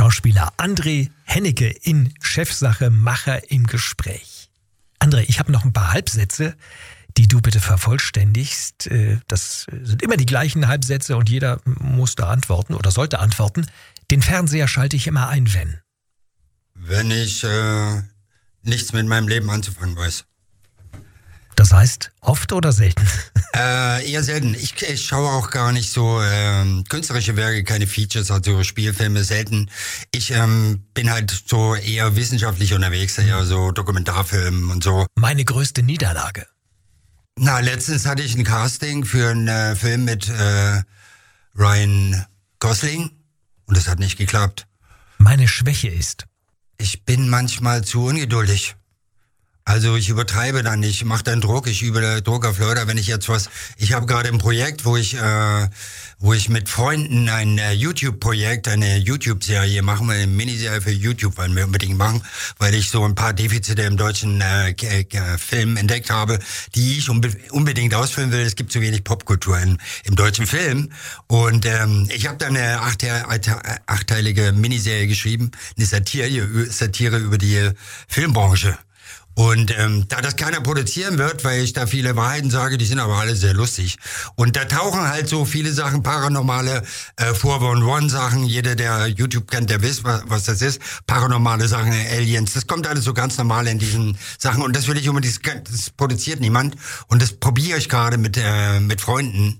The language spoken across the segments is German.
Schauspieler André Hennecke in Chefsache Macher im Gespräch. André, ich habe noch ein paar Halbsätze, die du bitte vervollständigst. Das sind immer die gleichen Halbsätze und jeder muss da antworten oder sollte antworten. Den Fernseher schalte ich immer ein, wenn? Wenn ich nichts mit meinem Leben anzufangen weiß. Das heißt, oft oder selten? Eher selten. Ich schaue auch gar nicht so künstlerische Werke, keine Features, also Spielfilme, selten. Ich bin halt so eher wissenschaftlich unterwegs, eher so Dokumentarfilm und so. Meine größte Niederlage? Na, letztens hatte ich ein Casting für einen Film mit Ryan Gosling und das hat nicht geklappt. Meine Schwäche ist? Ich bin manchmal zu ungeduldig. Also ich übertreibe dann nicht, ich mache dann Druck, ich übe Druck auf Leute, wenn ich jetzt ich habe gerade ein Projekt, wo ich mit Freunden ein YouTube-Projekt, eine YouTube-Serie machen, eine Miniserie für YouTube, wollen wir unbedingt machen, weil ich so ein paar Defizite im deutschen Film entdeckt habe, die ich unbedingt ausfüllen will. Es gibt zu wenig Popkultur im deutschen Film und ich habe dann eine achtteilige Miniserie geschrieben, eine Satire über die Filmbranche. Und da das keiner produzieren wird, weil ich da viele Wahrheiten sage, die sind aber alle sehr lustig. Und da tauchen halt so viele Sachen, paranormale 411-Sachen. Jeder, der YouTube kennt, der weiß, was das ist. Paranormale Sachen, Aliens, das kommt alles so ganz normal in diesen Sachen. Und das will ich unbedingt, das produziert niemand. Und das probiere ich gerade mit Freunden,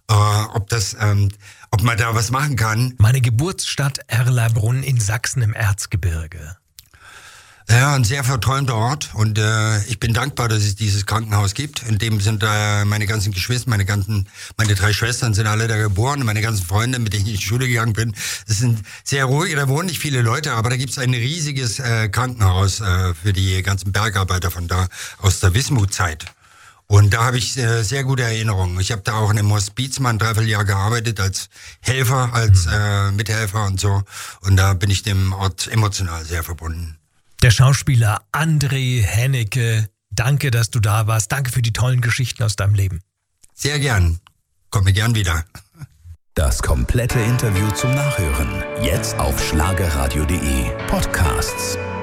ob man da was machen kann. Meine Geburtsstadt Erlabrunn in Sachsen im Erzgebirge. Ja, ein sehr verträumter Ort und ich bin dankbar, dass es dieses Krankenhaus gibt. In dem sind meine ganzen Geschwister, meine 3 Schwestern sind alle da geboren, meine ganzen Freunde, mit denen ich in die Schule gegangen bin. Das sind sehr ruhig, da wohnen nicht viele Leute, aber da gibt's ein riesiges Krankenhaus für die ganzen Bergarbeiter von da aus der Wismutzeit. Und da habe ich sehr gute Erinnerungen. Ich habe da auch in einem Hospiz mal ein Dreivierteljahr gearbeitet als Helfer, als Mithelfer und so. Und da bin ich dem Ort emotional sehr verbunden. Der Schauspieler André Hennecke, danke, dass du da warst. Danke für die tollen Geschichten aus deinem Leben. Sehr gern. Komme gern wieder. Das komplette Interview zum Nachhören. Jetzt auf schlagerradio.de Podcasts.